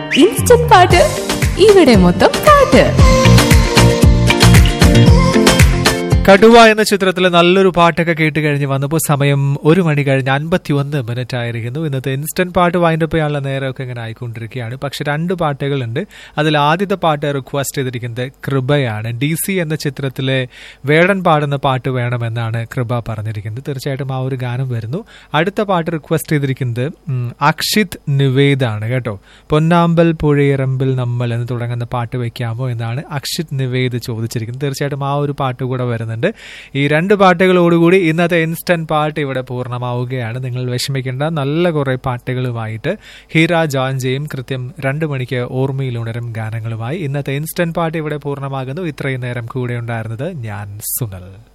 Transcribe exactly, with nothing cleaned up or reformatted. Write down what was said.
Instant പാട്ട് ഇവിടെ മൊത്തം പാട്ട്. കടുവ എന്ന ചിത്രത്തിലെ നല്ലൊരു പാട്ടൊക്കെ കേട്ട് കഴിഞ്ഞ് വന്നപ്പോൾ സമയം ഒരു മണി കഴിഞ്ഞ് അൻപത്തി ഒന്ന് മിനിറ്റ് ആയിരിക്കുന്നു. ഇന്നത്തെ ഇൻസ്റ്റന്റ് പാട്ട് വൈൻഡപ്പ് ചെയ്യാനുള്ള നേരമൊക്കെ ഇങ്ങനെ ആയിക്കൊണ്ടിരിക്കുകയാണ്. പക്ഷെ രണ്ട് പാട്ടുകളുണ്ട്. അതിൽ ആദ്യത്തെ പാട്ട് റിക്വസ്റ്റ് ചെയ്തിരിക്കുന്നത് കൃപയാണ്. ഡി സി എന്ന ചിത്രത്തിലെ വേടൻ പാടുന്ന പാട്ട് വേണമെന്നാണ് കൃപ പറഞ്ഞിരിക്കുന്നത്. തീർച്ചയായിട്ടും ആ ഒരു ഗാനം വരുന്നു. അടുത്ത പാട്ട് റിക്വസ്റ്റ് ചെയ്തിരിക്കുന്നത് അക്ഷിത് നിവേദാണ് കേട്ടോ. പൊന്നാമ്പൽ പുഴയിറമ്പിൽ നമ്മൾ എന്ന് തുടങ്ങുന്ന പാട്ട് വെക്കാമോ എന്നാണ് അക്ഷിത് നിവേദ് ചോദിച്ചിരിക്കുന്നത്. തീർച്ചയായിട്ടും ആ ഒരു പാട്ട് കൂടെ വരുന്നുണ്ട്. ഈ രണ്ട് പാട്ടുകളോടുകൂടി ഇന്നത്തെ ഇൻസ്റ്റന്റ് പാട്ട് ഇവിടെ പൂർണ്ണമാവുകയാണ്. നിങ്ങൾ വിഷമിക്കേണ്ട, നല്ല കുറെ പാട്ടുകളുമായിട്ട് ഹീര ജോൺജയും കൃത്യം രണ്ടു മണിക്ക് ഓർമ്മയിലുണരും ഗാനങ്ങളുമായി ഇന്നത്തെ ഇൻസ്റ്റന്റ് പാട്ട് ഇവിടെ പൂർണ്ണമാകുന്നു. ഇത്രയും നേരം കൂടെ ഉണ്ടായിരുന്നത് ഞാൻ സുനൽ.